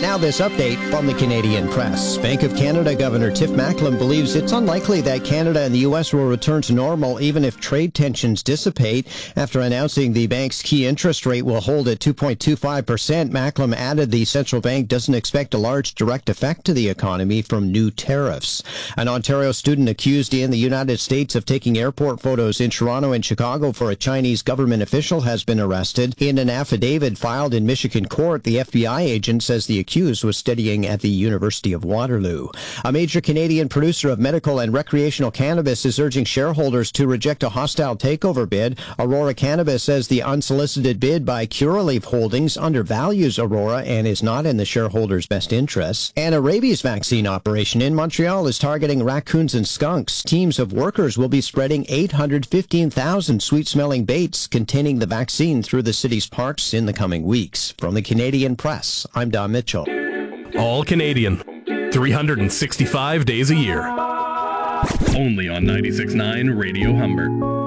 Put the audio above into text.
Now this update from the Canadian Press. Bank of Canada Governor Tiff Macklem believes it's unlikely that Canada and the U.S. will return to normal even if trade tensions dissipate. After announcing the bank's key interest rate will hold at 2.25%, Macklem added the central bank doesn't expect a large direct effect to the economy from new tariffs. An Ontario student accused in the United States of taking airport photos in Toronto and Chicago for a Chinese government official has been arrested. In an affidavit filed in Michigan court, the FBI agent says the accused was studying at the University of Waterloo. A major Canadian producer of medical and recreational cannabis is urging shareholders to reject a hostile takeover bid. Aurora Cannabis says the unsolicited bid by Curaleaf Holdings undervalues Aurora and is not in the shareholders' best interests. And a rabies vaccine operation in Montreal is targeting raccoons and skunks. Teams of workers will be spreading 815,000 sweet-smelling baits containing the vaccine through the city's parks in the coming weeks. From the Canadian Press, I'm Don Mitchell. All Canadian, 365 days a year. Only on 96.9 Radio Humber.